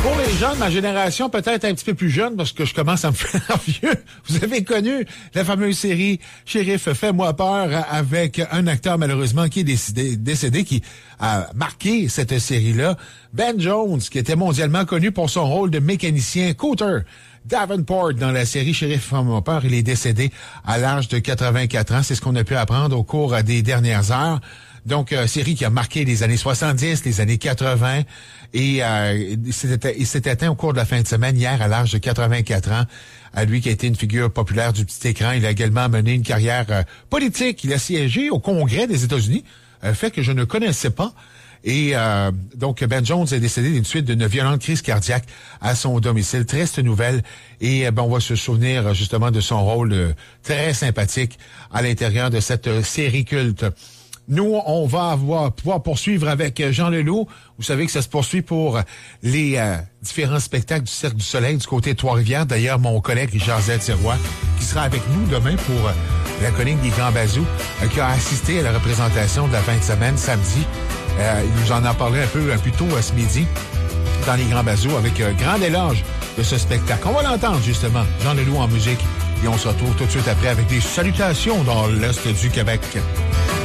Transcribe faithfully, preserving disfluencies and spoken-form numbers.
Pour les gens de ma génération, peut-être un petit peu plus jeune, parce que je commence à me faire vieux, vous avez connu la fameuse série Shérif, fais-moi peur, avec un acteur malheureusement qui est décédé, décédé qui a marqué cette série-là. Ben Jones, qui était mondialement connu pour son rôle de mécanicien Cooter Davenport dans la série Shérif, fais-moi peur. Il est décédé à l'âge de quatre-vingt-quatre ans. C'est ce qu'on a pu apprendre au cours des dernières heures. Donc, euh, série qui a marqué les années soixante-dix, les années quatre-vingts, et euh, il s'est éteint au cours de la fin de semaine hier à l'âge de quatre-vingt-quatre ans. À lui qui a été une figure populaire du petit écran, il a également mené une carrière euh, politique. Il a siégé au Congrès des États-Unis, un fait que je ne connaissais pas. Et euh, donc, Ben Jones est décédé d'une suite d'une violente crise cardiaque à son domicile. Triste nouvelle. Et euh, ben, on va se souvenir justement de son rôle euh, très sympathique à l'intérieur de cette euh, série culte. Nous, on va avoir, pouvoir poursuivre avec Jean Leloup. Vous savez que ça se poursuit pour les euh, différents spectacles du Cirque du Soleil du côté de Trois-Rivières. D'ailleurs, mon collègue Richard Z-Sirois, qui sera avec nous demain pour euh, la chronique des Grands Bazous, euh, qui a assisté à la représentation de la fin de semaine, samedi. Euh, il nous en a parlé un peu, un peu tôt à ce midi dans les Grands Bazous avec euh, grand éloge de ce spectacle. On va l'entendre, justement, Jean Leloup en musique. Et on se retrouve tout de suite après avec des salutations dans l'Est du Québec.